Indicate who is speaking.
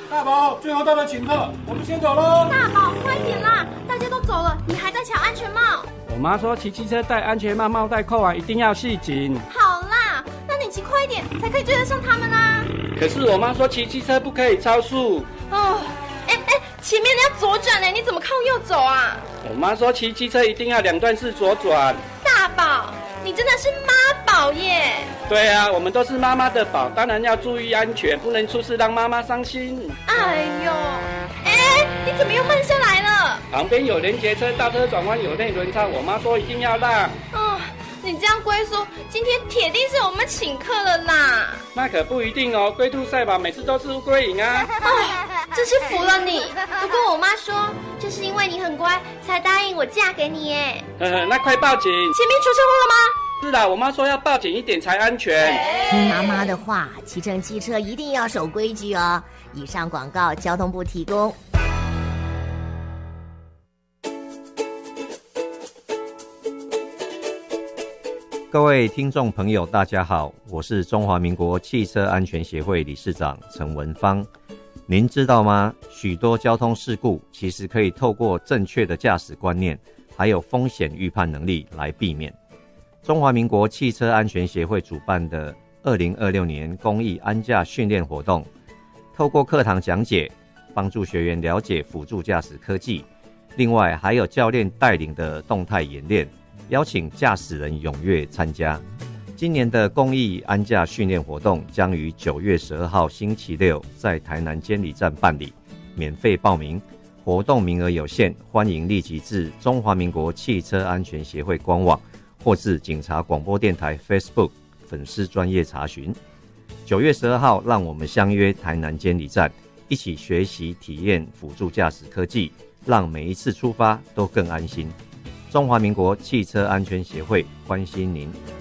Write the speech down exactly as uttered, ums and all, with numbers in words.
Speaker 1: 大宝，最后到了请客，我们先走喽。
Speaker 2: 大宝，快点啦！大家都走了，你还在抢安全帽。
Speaker 3: 我妈说骑机车戴安全帽，帽带扣完一定要系紧。
Speaker 2: 好啦，那你骑快一点，才可以追得上他们啊。
Speaker 3: 可是我妈说骑机车不可以超速。
Speaker 2: 哦，哎哎，前面要左转呢，你怎么靠右走啊？
Speaker 3: 我妈说骑机车一定要两段式左转。
Speaker 2: 大宝，你真的是妈宝耶！
Speaker 3: 对啊，我们都是妈妈的宝，当然要注意安全，不能出事让妈妈伤心。
Speaker 2: 哎呦，哎，你怎么又慢下来了？
Speaker 3: 旁边有连结车，倒车转弯有内轮差，我妈说一定要让。
Speaker 2: 哦，你这样龟叔，今天铁定是我们请客了啦。
Speaker 3: 那可不一定哦，龟兔赛跑每次都是乌龟赢啊。
Speaker 2: 哦，真是服了你。不过我妈说，就是因为你很乖，才答应我嫁给你耶。
Speaker 3: 呵呵，那快报警！
Speaker 2: 前面出车祸了吗？
Speaker 3: 是啦，我妈说要报警一点才安全。
Speaker 4: 听妈妈的话，骑乘机车一定要守规矩哦。以上广告交通部提供。
Speaker 5: 各位听众朋友大家好，我是中华民国汽车安全协会理事长陈文芳。您知道吗？许多交通事故其实可以透过正确的驾驶观念还有风险预判能力来避免。中华民国汽车安全协会主办的二零二六年公益安驾训练活动，透过课堂讲解，帮助学员了解辅助驾驶科技，另外还有教练带领的动态演练，邀请驾驶人踊跃参加。今年的公益安驾训练活动将于九月十二号星期六在台南监理站办理，免费报名，活动名额有限，欢迎立即至中华民国汽车安全协会官网或至警察广播电台 Facebook 粉丝专页查询。九月十二号，让我们相约台南监理站，一起学习体验辅助驾驶科技，让每一次出发都更安心。中华民国汽车安全协会关心您。